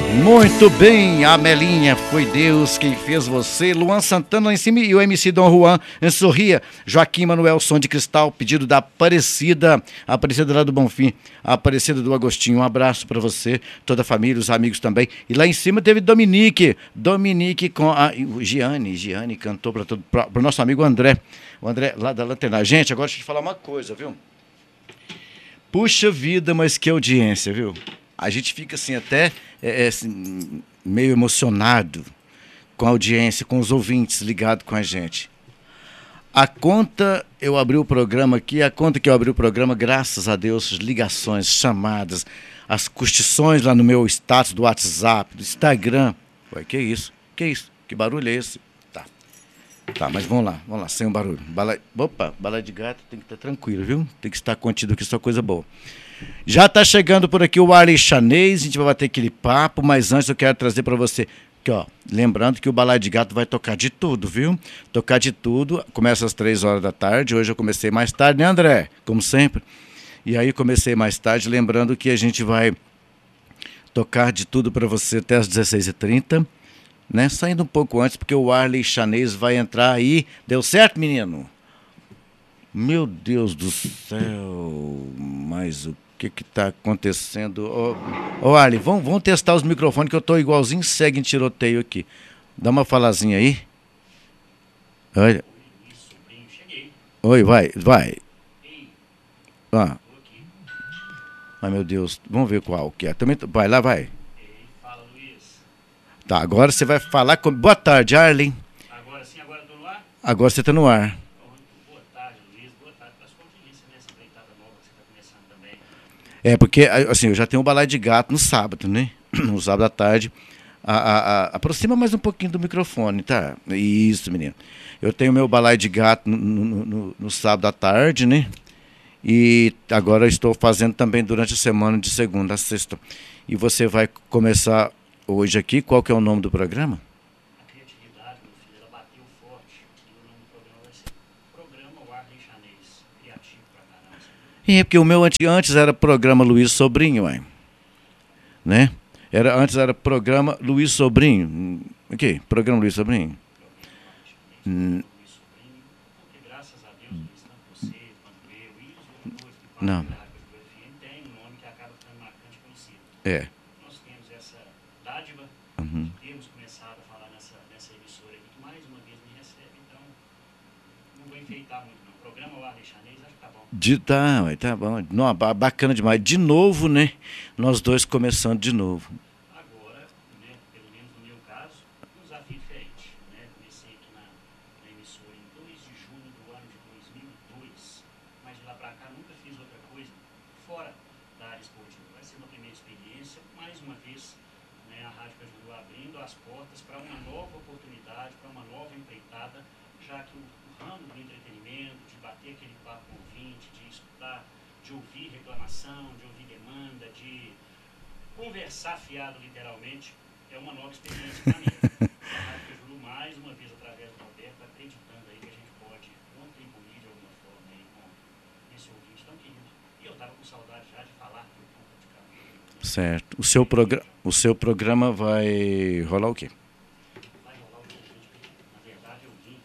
Muito bem, Amelinha, foi Deus quem fez você. Luan Santana lá em cima e o MC Dom Juan em Sorria. Joaquim Manuel, Som de Cristal, pedido da Aparecida lá do Bonfim, a Aparecida do Agostinho. Um abraço pra você, toda a família, os amigos também. E lá em cima teve Dominique com a Giane cantou pro nosso amigo André, o André lá da Lanterna. Gente, agora deixa eu te falar uma coisa, viu? Puxa vida, mas que audiência, viu? A gente fica assim até assim, meio emocionado com a audiência, com os ouvintes ligados com a gente. Eu abri o programa aqui, graças a Deus, ligações, chamadas, as curtições lá no meu status do WhatsApp, do Instagram. Ué, que isso? Que barulho é esse? Tá, mas vamos lá, sem um barulho. Bala de gato tem que estar tranquilo, viu? Tem que estar contido aqui, só coisa boa. Já está chegando por aqui o Arley Chanês, a gente vai bater aquele papo, mas antes eu quero trazer para você, que, ó, lembrando que o Balai de Gato vai tocar de tudo, viu? Tocar de tudo, começa às 3 horas da tarde, hoje eu comecei mais tarde, né, André? Como sempre. E aí comecei mais tarde, lembrando que a gente vai tocar de tudo para você até às 16h30, né? Saindo um pouco antes, porque o Arley Chanês vai entrar aí. Deu certo, menino? Meu Deus do céu, mas o que está acontecendo? Ô Arley, vamos testar os microfones que eu estou igualzinho segue em tiroteio aqui. Dá uma falazinha aí. Olha. Oi, vai. Ah. Ai, meu Deus, vamos ver qual que é. Também, vai lá, vai. Fala, Luiz. Tá, agora você vai falar com... Boa tarde, Arley. Agora sim, agora eu tô no ar? Agora você está no ar. Boa tarde, Luiz. Boa tarde para as audiências nessa empreitada nova que você está começando também. É, porque, assim, eu já tenho um Balai de Gato no sábado, né? No sábado à tarde. Aproxima mais um pouquinho do microfone, tá? Isso, menino. Eu tenho meu Balai de Gato no sábado à tarde, né? E agora eu estou fazendo também durante a semana, de segunda a sexta. E você vai começar hoje aqui. Qual que é o nome do programa? A criatividade, meu filho, ela bateu forte. E o nome do programa vai ser Programa Arley Chanês. Criativo pra caramba. É, porque o meu antes era programa Luiz Sobrinho, ué. Né? Antes era programa Luiz Sobrinho. O quê? Programa Luiz Sobrinho? Luiz Sobrinho, porque graças a Deus, Luiz, tanto você quanto eu e os locutores que passam Não. pela Rádio FM tem um nome que acaba ficando marcante e conhecido. É. Nós temos essa dádiva Uhum. de termos começado a falar nessa emissora aqui, que mais uma vez me recebe. Então, não vou enfeitar muito, não. Programa Arley Chanês, acho que tá bom. Tá bom. Não, bacana demais. De novo, né? Nós dois começando de novo. Agora, né, pelo menos no meu caso, um desafio diferente. Né? Comecei aqui na emissora em 2 de junho do ano de 2002, mas de lá para cá nunca fiz outra coisa fora da área esportiva. Vai ser uma primeira experiência, mais uma vez, né, a rádio ajudou abrindo as portas para uma nova oportunidade, para uma nova empreitada, já que o ramo do entretenimento, de bater aquele papo com o ouvinte, de escutar, de ouvir reclamação, de ouvir demanda, de conversar fiado, literalmente, é uma nova experiência para mim. A Rádio Cajuru, mais uma vez, através do Roberto, acreditando aí que a gente pode contribuir de alguma forma aí com esse ouvinte tão querido. E eu estava com saudade já de falar do público de cá. Certo. O seu programa vai rolar o quê? Vai rolar o que a gente pediu. Na verdade, eu vim,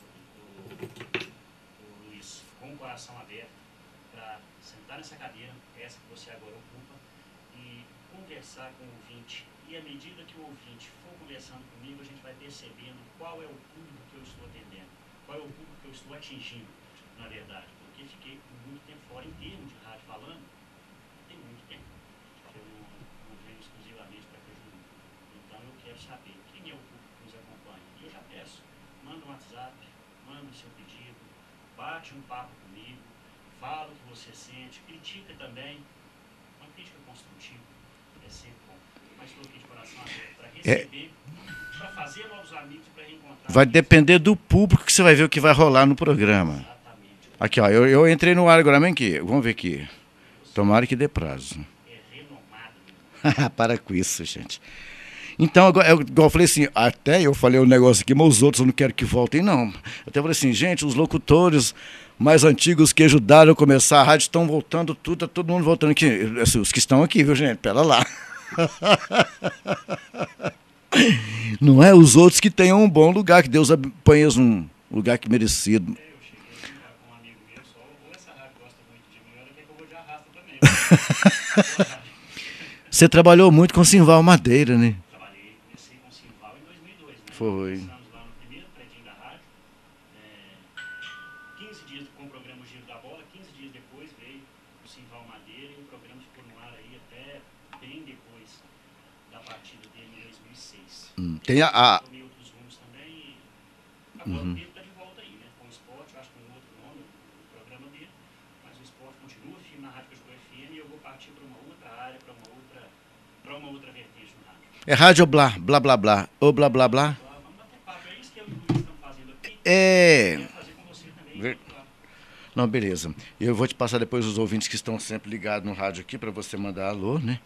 Luiz, com o coração aberto, para sentar nessa cadeira, essa que você agora ocupa, e conversar com o ouvinte. E à medida que o ouvinte for conversando comigo, a gente vai percebendo qual é o público que eu estou atendendo, qual é o público que eu estou atingindo, na verdade. Porque fiquei muito tempo fora, em termos de rádio falando, tem muito tempo que eu não venho exclusivamente para Cajuru. Então eu quero saber quem é o público que nos acompanha. E eu já peço, manda um WhatsApp, manda o seu pedido, bate um papo comigo, fala o que você sente, critica também. Uma crítica construtiva é sempre bom. Mas estou aqui de coração aberto para receber, para fazer novos amigos, para reencontrar. Vai depender do público que você vai ver o que vai rolar no programa. Exatamente. Aqui, ó, eu entrei no ar agora mesmo aqui. Vamos ver aqui. Tomara que dê prazo. É renomado. Para com isso, gente. Então, agora, igual eu falei assim, até eu falei um negócio aqui, mas os outros eu não quero que voltem, não. Eu até falei assim, gente, os locutores mais antigos que ajudaram a começar a rádio estão voltando tudo, tá todo mundo voltando aqui. Assim, os que estão aqui, viu, gente? Pera lá. Não é os outros que tenham um bom lugar, que Deus põe eles num lugar que merecido. Eu cheguei com um amigo meu, só ou essa rádio gosta muito de mim, ou ela quer que eu vou de arrasta também. Você trabalhou muito com Simval Madeira, né? Trabalhei, comecei com o Simval em 2002, né? Foi. Começamos lá no primeiro predinho da rádio. 15 dias com o programa O Giro da Bola, 15 dias depois veio o Simval Madeira e o programa ficou no ar aí até bem depois da partida dele em 2006. Tem a... Tomei outros rumos também e agora ele está de volta aí, né? Com o esporte, eu acho que com outro nome, o programa dele, mas o esporte continua firme na Rádio Cajuru FM e eu vou partir para uma outra área, para uma outra vertente no rádio. É rádio blá, blá, blá, blá, ou blá, blá, blá. Vamos bater papo, é isso que eu e o Luiz estamos fazendo aqui. É... Quero fazer com você também. Não, beleza. Eu vou te passar depois os ouvintes que estão sempre ligados no rádio aqui para você mandar alô, né?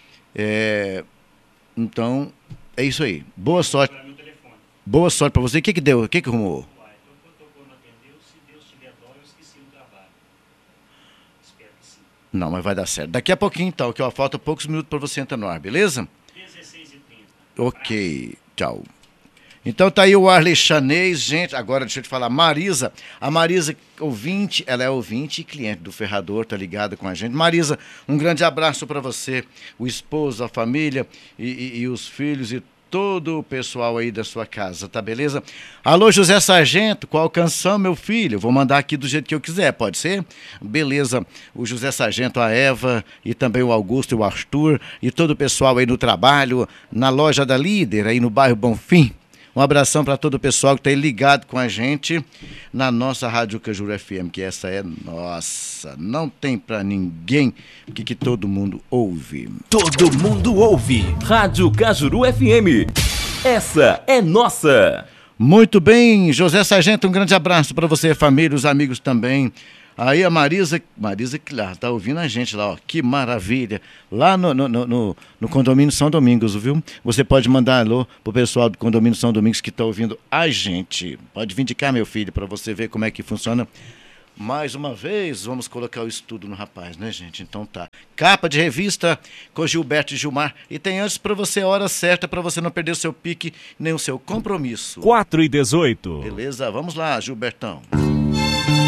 Então, é isso aí. Boa sorte. Meu telefone. Boa sorte para você. O que que deu? O que que arrumou? Uai, tocou, não atendeu. Se Deus tiver dó, eu esqueci do trabalho. Espero que sim. Não, mas vai dar certo. Daqui a pouquinho, então, que ó, falta poucos minutos para você entrar no ar, beleza? 16h30. Ok, tchau. Então tá aí o Arley Chanês, gente. Agora deixa eu te falar, Marisa. A Marisa, ouvinte, ela é ouvinte e cliente do Ferrador, tá ligada com a gente. Marisa, um grande abraço para você, o esposo, a família e os filhos e todo o pessoal aí da sua casa, tá beleza? Alô, José Sargento, qual canção, meu filho? Vou mandar aqui do jeito que eu quiser, pode ser? Beleza. O José Sargento, a Eva e também o Augusto e o Arthur e todo o pessoal aí no trabalho, na loja da Líder, aí no bairro Bonfim. Um abração para todo o pessoal que está aí ligado com a gente na nossa Rádio Cajuru FM, que essa é nossa, não tem para ninguém, que todo mundo ouve. Todo mundo ouve. Rádio Cajuru FM. Essa é nossa. Muito bem, José Sargento, um grande abraço para você, família, os amigos também. Aí a Marisa que lá, tá ouvindo a gente lá, ó, que maravilha, lá no condomínio São Domingos, viu? Você pode mandar alô pro pessoal do condomínio São Domingos que tá ouvindo a gente. Pode vir de cá, meu filho, para você ver como é que funciona. Mais uma vez, vamos colocar o estudo no rapaz, né, gente? Então tá. Capa de revista com Gilberto e Gilmar. E tem antes para você a hora certa, para você não perder o seu pique nem o seu compromisso. 4h18. Beleza? Vamos lá, Gilbertão.